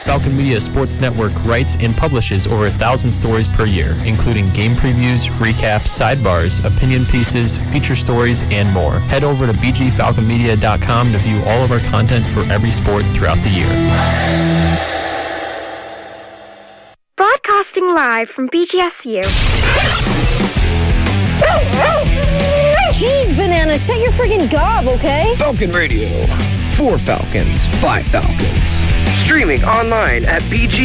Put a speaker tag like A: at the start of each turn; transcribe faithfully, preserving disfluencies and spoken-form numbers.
A: Falcon Media Sports Network writes and publishes over a thousand stories per year, including game previews, recaps, sidebars, opinion pieces, feature stories, and more. Head over to b g falcon media dot com to view all of our content for every sport throughout the year.
B: Broadcasting live from B G S U.
C: Jeez, Banana, shut your friggin' gob, okay?
D: Falcon Radio. Four Falcons, five Falcons.
E: Streaming online at b g